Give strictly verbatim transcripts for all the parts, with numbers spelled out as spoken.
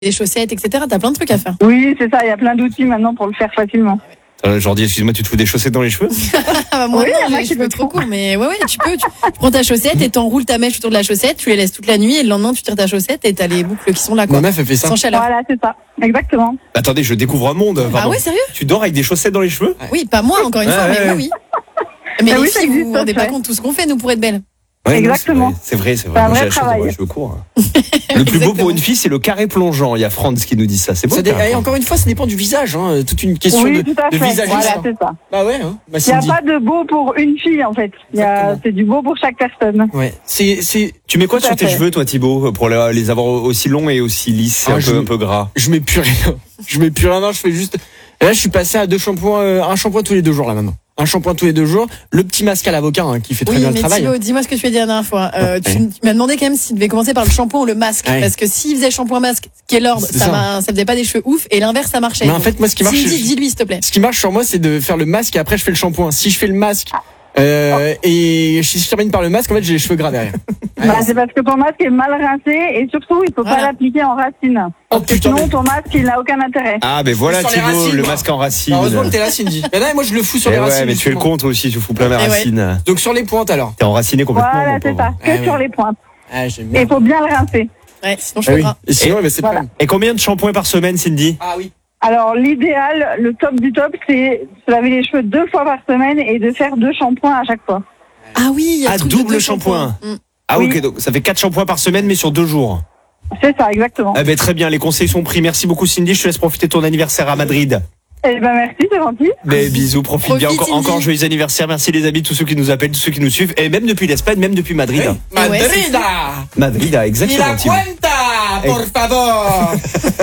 des chaussettes, et cetera. T'as plein de trucs à faire. Oui, c'est ça. Il y a plein d'outils maintenant pour le faire facilement. Euh, Jordi, excuse-moi, tu te fous des chaussettes dans les cheveux? Ah, moi, Oui, non, il y en a j'ai les qui cheveux le trop font. courts, mais ouais, ouais, tu peux. Tu, tu prends ta chaussette et t'enroules ta mèche autour de la chaussette, tu les laisses toute la nuit et le lendemain, tu tires ta chaussette et t'as les boucles qui sont là, quoi. Ma meuf, elle fait ça. Sans chaleur. Voilà, c'est ça. Exactement. Attendez, je découvre un monde. Ah pardon. ouais, sérieux? Tu dors avec des chaussettes dans les cheveux? Oui, pas moi, encore une Ouais, fois, mais ouais. oui, oui. Mais Ah les oui, ça filles, vous existe, vous rendez ça, pas ouais. compte tout ce qu'on fait, nous, pour être belles. Ouais, non, Exactement. c'est vrai, c'est vrai. C'est C'est un vrai. Moi, j'ai vrai la chance travail. d'avoir les cheveux courts. hein. Le plus beau pour Exactement. une fille, c'est le carré plongeant. Il y a Franz qui nous dit ça. C'est beau. Ça le dé- carré et plongeant. encore une fois, ça dépend du visage. Hein. Toute une question Oui, de, tout à de fait. visage. Voilà, c'est ça. Bah ouais. Hein. Bah, Il n'y a Cindy. pas de beau pour une fille, en fait. Il y a, Exactement. c'est du beau pour chaque personne. Ouais. C'est, c'est. Tu mets quoi Tout à sur tes fait. cheveux, toi, Thibaut, pour les les avoir aussi longs et aussi lisses, Ah, un je- peu, un peu gras? Je mets plus rien. Je mets plus rien. Non, je fais juste. Et là, je suis passé à deux shampoings, euh, un shampoing tous les deux jours là maintenant. Un shampoing tous les deux jours. Le petit masque à l'avocat hein, qui fait très Oui, bien le mais travail. Thibaut, dis-moi ce que tu as dit la dernière fois. Euh, tu, Ouais. tu m'as demandé quand même s'il devait commencer par le shampoing ou le masque. Ouais. Parce que s'il faisait shampoing-masque, qui est l'ordre, C'est ça, ça. m'a- ça faisait pas des cheveux ouf, et l'inverse, ça marchait. Mais en Donc, fait, moi, ce qui marche, Cindy, c'est- dis-lui, s'il te plaît. Ce qui marche sur moi, c'est de faire le masque et après je fais le shampoing. Si je fais le masque euh, et si je termine par le masque, en fait, j'ai les cheveux gras derrière. Bah, c'est parce que ton masque est mal rincé et surtout, il faut Voilà. pas l'appliquer en racine. Oh Parce que putain, sinon, mais- ton masque, il n'a aucun intérêt. Ah, ben voilà, Sur les Thibaut, racines, le moi. masque en racine. Heureusement que t'es là, Cindy. Mais là, moi, je le fous sur Eh les ouais, racines. mais tu es le justement. compte aussi, tu fous plein les Eh ouais. racines. Donc sur les pointes alors. T'es enraciné complètement. Voilà, mon c'est pauvre. ça. Que Ah, sur oui. les pointes. Ah, j'aime Et bien. il faut bien le rincer. Ouais, sinon, je Ah fais oui. gras. Et sinon, eh ben, c'est Voilà. pas. Et combien de shampoings par semaine, Cindy? Ah oui. Alors, l'idéal, le top du top, c'est se laver les cheveux deux fois par semaine et de faire deux shampoings à chaque fois. Ah oui, il y a Ah, le truc de double deux shampoing. shampoings. Mm. Ah, Oui. ok, donc ça fait quatre shampoings par semaine, mais sur deux jours. C'est ça, exactement. Ah, ben très bien, les conseils sont pris. Merci beaucoup, Cindy. Je te laisse profiter de ton anniversaire à Madrid. Eh ben, merci, c'est gentil. Mais bisous, profite Profite, bien. Encore, Cindy. encore joyeux anniversaire. Merci les amis, tous ceux qui nous appellent, tous ceux qui nous suivent. Et même depuis l'Espagne, même depuis Madrid. Ouais, Madrida. Madrid, ah, Y exactement. la Thibaut. cuenta, por favor.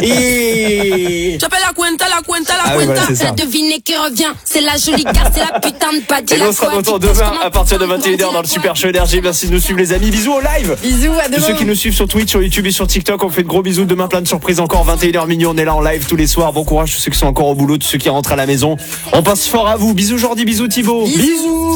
Y. J'appelle la cuenta, la cuenta, la Ah oui, cuenta. voilà, c'est ça. La devinée qui revient. C'est la jolie carte, c'est la putain de pas dit. Et nous, on sera de retour demain à partir de vingt et une heures dans le Super Show Énergie. Merci de nous suivre les amis. Bisous au live. Bisous, à Tous demain. ceux qui nous suivent sur Twitch, sur YouTube et sur TikTok, on fait de gros bisous. Demain, plein de surprises encore. vingt et une heures minuit, on est là en live tous les soirs. Bon courage tous ceux qui sont encore au boulot, tous ceux qui rentrent à la maison. On pense fort à vous. Bisous Jordi, bisous Thibaut. Bisous.